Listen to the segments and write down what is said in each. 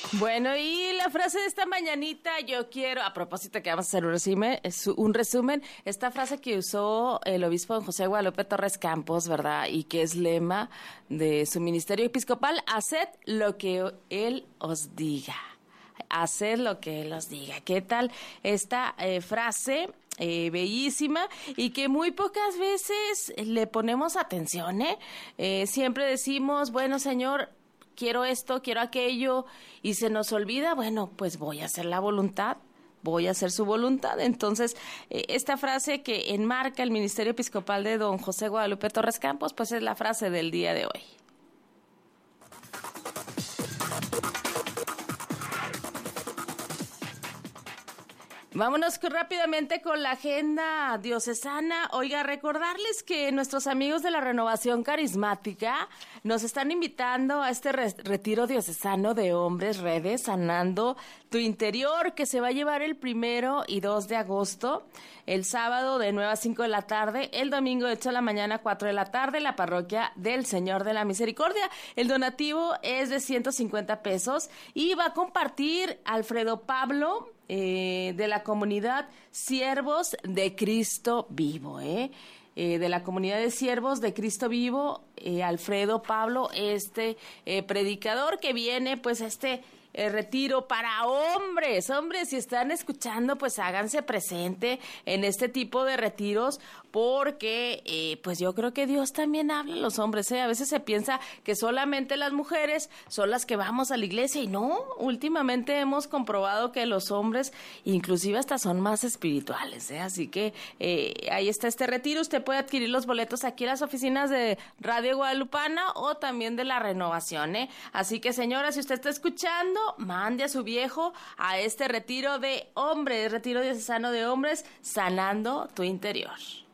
Bueno, y la frase de esta mañanita, yo quiero, a propósito que vamos a hacer un resumen, esta frase que usó el obispo don José Guadalupe Torres Campos, ¿verdad? Y que es lema de su ministerio episcopal: haced lo que él os diga. Haced lo que él os diga. ¿Qué tal esta frase? Bellísima, y que muy pocas veces le ponemos atención, siempre decimos, bueno, Señor, quiero esto, quiero aquello, y se nos olvida, bueno, pues voy a hacer la voluntad, voy a hacer su voluntad. Entonces, esta frase que enmarca el ministerio episcopal de don José Guadalupe Torres Campos, pues es la frase del día de hoy. Vámonos rápidamente con la agenda diocesana. Oiga, recordarles que nuestros amigos de la Renovación Carismática nos están invitando a este retiro diocesano de hombres, redes, sanando tu interior, que se va a llevar el 1 y 2 de agosto, el sábado de 9 a 5 de la tarde, el domingo de 8 de la mañana a 4 de la tarde, la parroquia del Señor de la Misericordia. El donativo es de 150 pesos y va a compartir Alfredo Pablo, de la comunidad Siervos de Cristo Vivo, de la comunidad de Siervos de Cristo Vivo, Alfredo Pablo, predicador que viene pues retiro para hombres. Hombres, si están escuchando, pues háganse presente en este tipo de retiros, porque pues yo creo que Dios también habla a los hombres, A veces se piensa que solamente las mujeres son las que vamos a la iglesia, y no, últimamente hemos comprobado que los hombres inclusive hasta son más espirituales, Así que ahí está este retiro. Usted puede adquirir los boletos aquí en las oficinas de Radio Guadalupana o también de la Renovación, Así que, señora, si usted está escuchando, mande a su viejo a este retiro de hombres, retiro diocesano de hombres, sanando tu interior.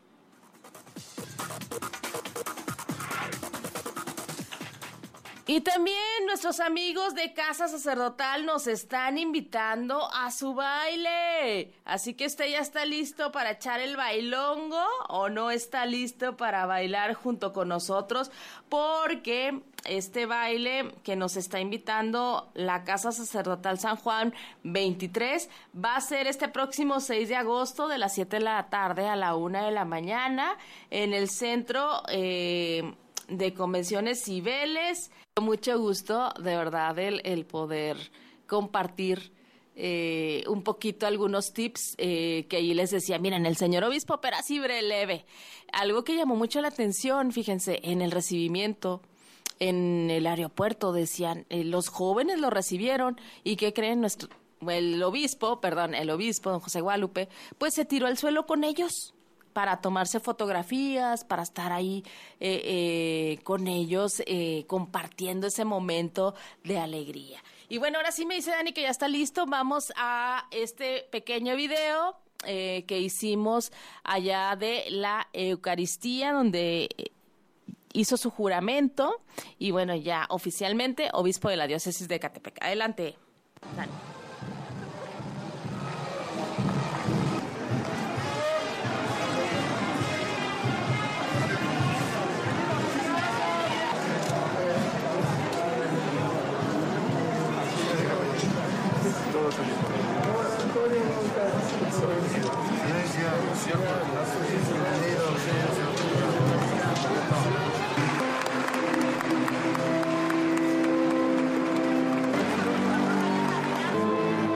Y también nuestros amigos de Casa Sacerdotal nos están invitando a su baile. Así que usted ya está listo para echar el bailongo, o no está listo para bailar junto con nosotros, porque este baile que nos está invitando la Casa Sacerdotal San Juan 23 va a ser este próximo 6 de agosto de las 7 de la tarde a la 1 de la mañana en el centro de Convenciones Cibeles. Mucho gusto, de verdad, el poder compartir un poquito algunos tips que allí les decía, miren, el señor obispo, pero así breve. Algo que llamó mucho la atención, fíjense, en el recibimiento, en el aeropuerto, decían, los jóvenes lo recibieron, y ¿qué creen? El obispo, don José Guadalupe, pues se tiró al suelo con ellos para tomarse fotografías, para estar ahí con ellos, compartiendo ese momento de alegría. Y bueno, ahora sí me dice Dani que ya está listo. Vamos a este pequeño video que hicimos allá de la Eucaristía, donde hizo su juramento, y bueno, ya oficialmente obispo de la diócesis de Ecatepec. Adelante, Dani. Iglesia,